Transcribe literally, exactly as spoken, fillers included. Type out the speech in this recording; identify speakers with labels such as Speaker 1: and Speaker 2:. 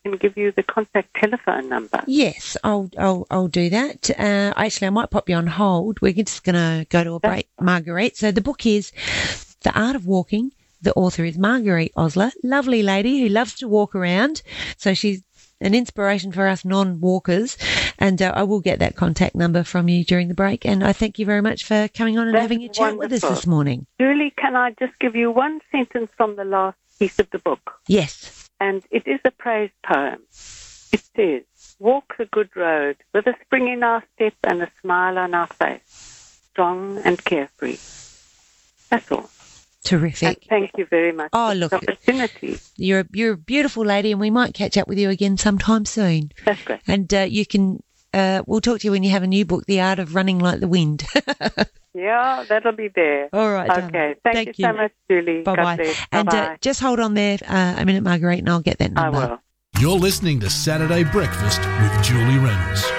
Speaker 1: can give you the contact telephone number.
Speaker 2: Yes, I'll I'll, I'll do that. Uh, actually, I might pop you on hold. We're just going to go to a break, Marguerite. So the book is The Art of Walking. The author is Marguerite Osler, lovely lady who loves to walk around. So she's an inspiration for us non-walkers. And uh, I will get that contact number from you during the break. And I thank you very much for coming on and
Speaker 1: That's
Speaker 2: having a chat
Speaker 1: wonderful.
Speaker 2: with us this morning.
Speaker 1: Julie, can I just give you one sentence from the last piece of the book?
Speaker 2: Yes.
Speaker 1: And it is a praise poem. It says, walk the good road with a spring in our step and a smile on our face, strong and carefree. That's all.
Speaker 2: Terrific.
Speaker 1: And thank you very much
Speaker 2: oh,
Speaker 1: for
Speaker 2: look,
Speaker 1: the opportunity.
Speaker 2: You're a, you're a beautiful lady, and we might catch up with you again sometime soon.
Speaker 1: That's great.
Speaker 2: And uh, you can, uh, we'll talk to you when you have a new book, The Art of Running Like the Wind.
Speaker 1: Yeah, that'll be there.
Speaker 2: All right.
Speaker 1: Okay.
Speaker 2: Darling.
Speaker 1: Thank,
Speaker 2: Thank
Speaker 1: you
Speaker 2: you
Speaker 1: so much, Julie.
Speaker 2: Bye-bye.
Speaker 1: God bless.
Speaker 2: And
Speaker 1: Bye-bye.
Speaker 2: uh, just hold on there uh, a minute, Marguerite, and I'll get that number.
Speaker 1: I will.
Speaker 3: You're listening to Saturday Breakfast with Julie Reynolds.